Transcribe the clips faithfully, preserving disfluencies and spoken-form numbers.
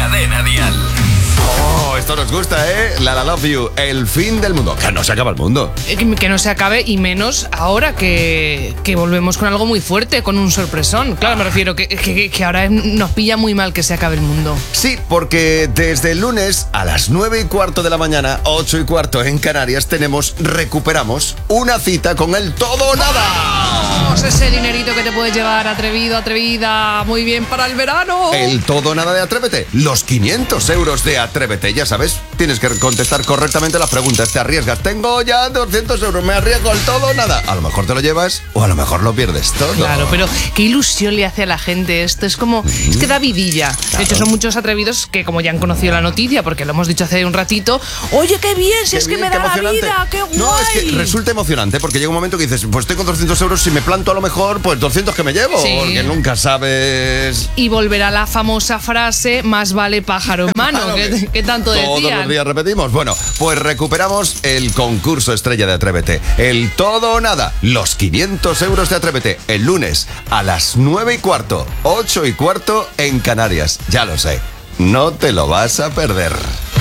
Cadena Dial. Oh, esto nos gusta, ¿eh? La La Love You, el fin del mundo. Que no se acaba el mundo. Que, que no se acabe, y menos ahora que, que volvemos con algo muy fuerte, con un sorpresón. Claro, me refiero que, que, que ahora nos pilla muy mal que se acabe el mundo. Sí, porque desde el lunes a las nueve y cuarto de la mañana, ocho y cuarto en Canarias, tenemos, recuperamos una cita con el todo o nada. ¡Vamos! Ese dinerito que te puedes llevar, atrevido, atrevida, muy bien para el verano. El todo o nada de Atrévete. Los quinientos euros de Atrévete. Ya sabes, tienes que contestar correctamente las preguntas. Te arriesgas. Tengo ya doscientos euros. Me arriesgo el todo o nada. A lo mejor te lo llevas o a lo mejor lo pierdes todo. Claro, pero qué ilusión le hace a la gente esto. Es como, mm. es que da vidilla. Claro. De hecho, son muchos atrevidos que, como ya han conocido la noticia, porque lo hemos dicho hace un ratito, oye, qué bien, si qué es bien, que me da la vida, qué guay. No, es que resulta emocionante, porque llega un momento que dices, pues tengo doscientos euros, si me planto a lo mejor, pues doscientos que me llevo, sí. Porque nunca sabes. Y volverá la famosa frase, más vale pájaro en mano, claro, que, que tanto decían. Todos los días repetimos. Bueno, pues recuperamos el concurso estrella de Atrévete. El todo o nada. Los quinientos euros de Atrévete. El lunes a las nueve y cuarto, ocho y cuarto en Canarias. Ya lo sé. No te lo vas a perder.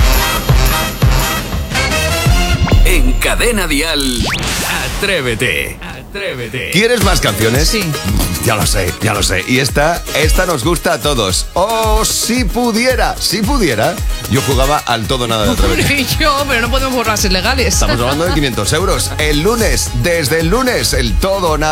En Cadena Dial, Atrévete. Atrévete. ¿Quieres más canciones? Sí. Ya lo sé, ya lo sé. Y esta, esta nos gusta a todos. Oh, si pudiera, si pudiera, yo jugaba al todo nada de Atrévete. Yo, pero no podemos borrarse legales. Estamos hablando de quinientos euros. El lunes, desde el lunes, el todo nada.